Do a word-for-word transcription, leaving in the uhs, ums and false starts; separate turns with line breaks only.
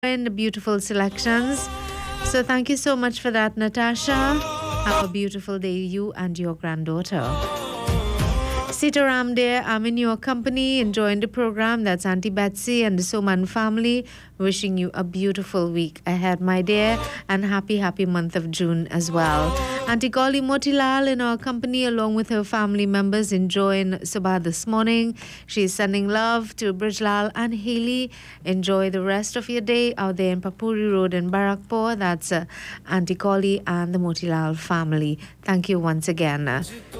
and beautiful selections. So thank you so much for that, Natasha. Have a beautiful day, you and your granddaughter. Sitaram dear, I'm in your company, enjoying the program. That's Auntie Betsy and the Soman family. Wishing you a beautiful week ahead, my dear, and happy, happy month of June as well. Auntie Golly Motilal in our company, along with her family members, enjoying Sabah this morning. She's sending love to Brijlal and Haley. Enjoy the rest of your day out there in Papuri Road in Barakpur. That's uh, Auntie Golly and the Motilal family. Thank you once again.